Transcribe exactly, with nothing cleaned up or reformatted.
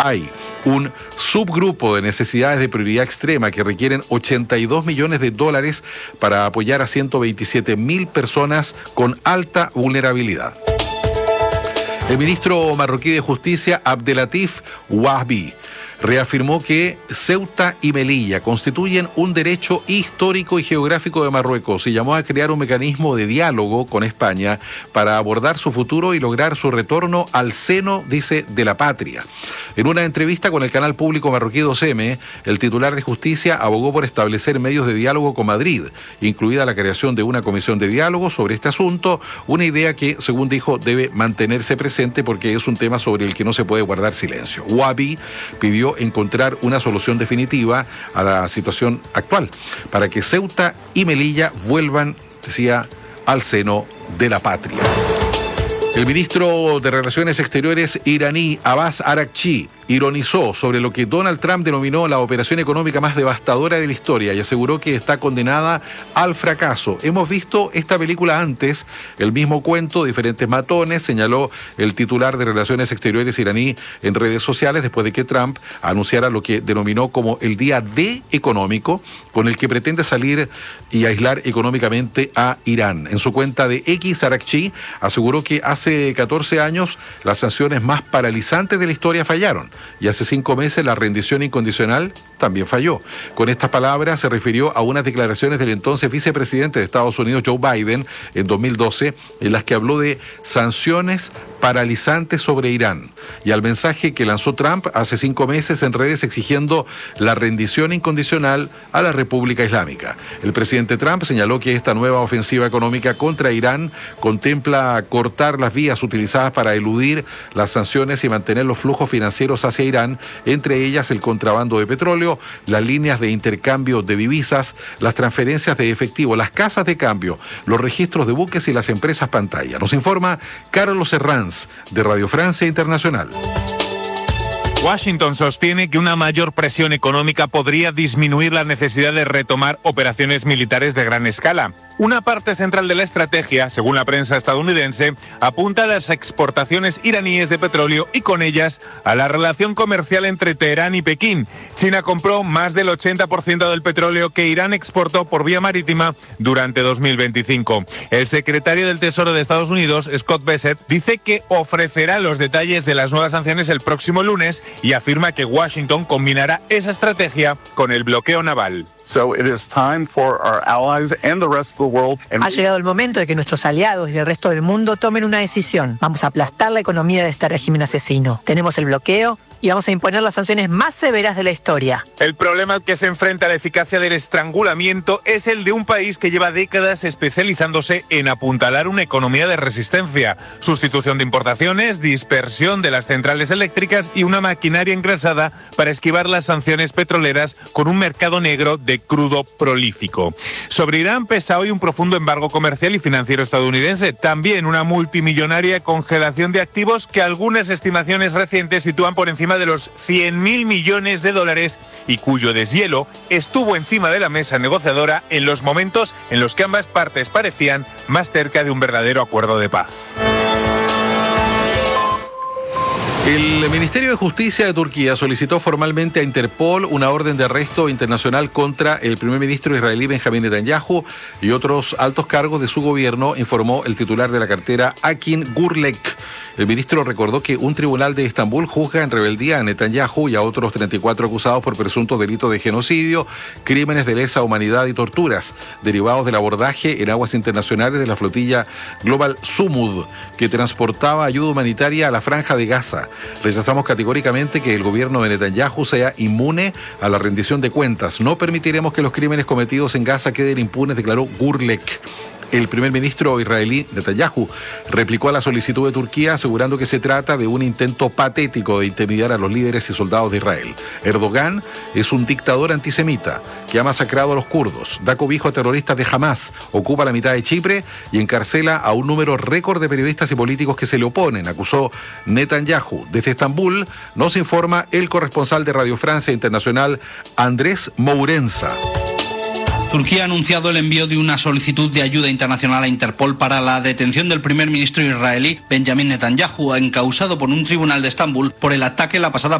Hay un subgrupo de necesidades de prioridad extrema que requieren ochenta y dos millones de dólares para apoyar a ciento veintisiete mil personas con alta vulnerabilidad. El ministro marroquí de Justicia, Abdelatif Wahbi, reafirmó que Ceuta y Melilla constituyen un derecho histórico y geográfico de Marruecos y llamó a crear un mecanismo de diálogo con España para abordar su futuro y lograr su retorno al seno, dice, de la patria. En una entrevista con el canal público marroquí dos eme, el titular de Justicia abogó por establecer medios de diálogo con Madrid, incluida la creación de una comisión de diálogo sobre este asunto, una idea que, según dijo, debe mantenerse presente porque es un tema sobre el que no se puede guardar silencio. Wahbi pidió encontrar una solución definitiva a la situación actual para que Ceuta y Melilla vuelvan, decía, al seno de la patria. El ministro de Relaciones Exteriores iraní, Abbas Araghchi, ironizó sobre lo que Donald Trump denominó la operación económica más devastadora de la historia y aseguró que está condenada al fracaso. Hemos visto esta película antes, el mismo cuento, diferentes matones, señaló el titular de Relaciones Exteriores iraní en redes sociales después de que Trump anunciara lo que denominó como el día D económico, con el que pretende salir y aislar económicamente a Irán. En su cuenta de X, Araghchi aseguró que hace catorce años las sanciones más paralizantes de la historia fallaron. Y hace cinco meses la rendición incondicional también falló. Con estas palabras se refirió a unas declaraciones del entonces vicepresidente de Estados Unidos, Joe Biden, en dos mil doce, en las que habló de sanciones paralizantes sobre Irán, y al mensaje que lanzó Trump hace cinco meses en redes exigiendo la rendición incondicional a la República Islámica. El presidente Trump señaló que esta nueva ofensiva económica contra Irán contempla cortar las vías utilizadas para eludir las sanciones y mantener los flujos financieros hacia Irán, entre ellas el contrabando de petróleo, las líneas de intercambio de divisas, las transferencias de efectivo, las casas de cambio, los registros de buques y las empresas pantalla. Nos informa Carlos Herranz, de Radio Francia Internacional. Washington sostiene que una mayor presión económica podría disminuir la necesidad de retomar operaciones militares de gran escala. Una parte central de la estrategia, según la prensa estadounidense, apunta a las exportaciones iraníes de petróleo y con ellas a la relación comercial entre Teherán y Pekín. China compró más del ochenta por ciento del petróleo que Irán exportó por vía marítima durante dos mil veinticinco. El secretario del Tesoro de Estados Unidos, Scott Bessent, dice que ofrecerá los detalles de las nuevas sanciones el próximo lunes y afirma que Washington combinará esa estrategia con el bloqueo naval. So it is time for our allies and the rest of the world. Ha llegado el momento de que nuestros aliados y el resto del mundo tomen una decisión. Vamos a aplastar la economía de este régimen asesino. Tenemos el bloqueo y vamos a imponer las sanciones más severas de la historia. El problema al que se enfrenta la eficacia del estrangulamiento es el de un país que lleva décadas especializándose en apuntalar una economía de resistencia, sustitución de importaciones, dispersión de las centrales eléctricas y una maquinaria engrasada para esquivar las sanciones petroleras con un mercado negro de crudo prolífico. Sobre Irán pesa hoy un profundo embargo comercial y financiero estadounidense, también una multimillonaria congelación de activos que algunas estimaciones recientes sitúan por encima de los cien mil millones de dólares y cuyo deshielo estuvo encima de la mesa negociadora en los momentos en los que ambas partes parecían más cerca de un verdadero acuerdo de paz. El Ministerio de Justicia de Turquía solicitó formalmente a Interpol una orden de arresto internacional contra el primer ministro israelí Benjamín Netanyahu y otros altos cargos de su gobierno, informó el titular de la cartera, Akin Gurlek. El ministro recordó que un tribunal de Estambul juzga en rebeldía a Netanyahu y a otros treinta y cuatro acusados por presuntos delitos de genocidio, crímenes de lesa humanidad y torturas, derivados del abordaje en aguas internacionales de la flotilla Global Sumud, que transportaba ayuda humanitaria a la Franja de Gaza. Rechazamos categóricamente que el gobierno de Netanyahu sea inmune a la rendición de cuentas. No permitiremos que los crímenes cometidos en Gaza queden impunes, declaró Gurlek. El primer ministro israelí, Netanyahu, replicó a la solicitud de Turquía asegurando que se trata de un intento patético de intimidar a los líderes y soldados de Israel. Erdogan es un dictador antisemita que ha masacrado a los kurdos, da cobijo a terroristas de Hamas, ocupa la mitad de Chipre y encarcela a un número récord de periodistas y políticos que se le oponen, acusó Netanyahu. Desde Estambul nos informa el corresponsal de Radio Francia Internacional, Andrés Mourenza. Turquía ha anunciado el envío de una solicitud de ayuda internacional a Interpol para la detención del primer ministro israelí Benjamín Netanyahu, encausado por un tribunal de Estambul por el ataque la pasada